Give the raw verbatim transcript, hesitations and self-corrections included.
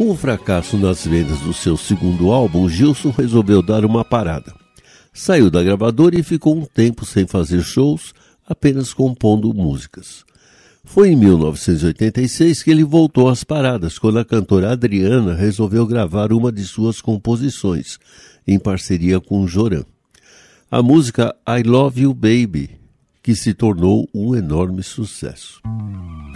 Com o fracasso nas vendas do seu segundo álbum, Gilson resolveu dar uma parada. Saiu da gravadora e ficou um tempo sem fazer shows, apenas compondo músicas. Foi em mil novecentos e oitenta e seis que ele voltou às paradas, quando a cantora Adriana resolveu gravar uma de suas composições, em parceria com Joran. A música I Love You Baby, que se tornou um enorme sucesso.